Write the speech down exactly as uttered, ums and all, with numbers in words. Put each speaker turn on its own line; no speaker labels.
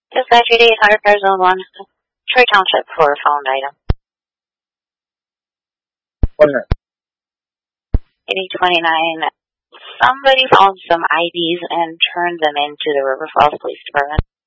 Dispatch eight hundred Car Zone one, Troy Township for a phone item.
One minute.
eighty twenty-nine, somebody found some I Ds and turned them into the River Falls Police Department.